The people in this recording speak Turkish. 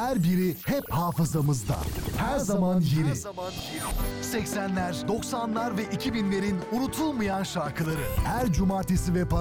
her biri hep hafızamızda. Her zaman yeni. 80'ler, 90'lar ve 2000'lerin unutulmayan şarkıları. Her cumartesi ve